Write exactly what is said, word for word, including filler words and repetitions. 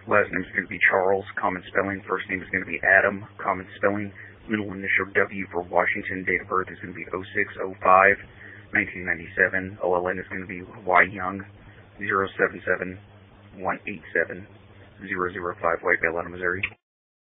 Last name is going to be Charles, common spelling. First name is going to be Adam, common spelling. Middle initial W for Washington. Date of birth is going to be oh six oh five, nineteen ninety-seven. O L N is going to be Y Young, zero seven seven, one eight seven, zero zero five, White Bell, Missouri.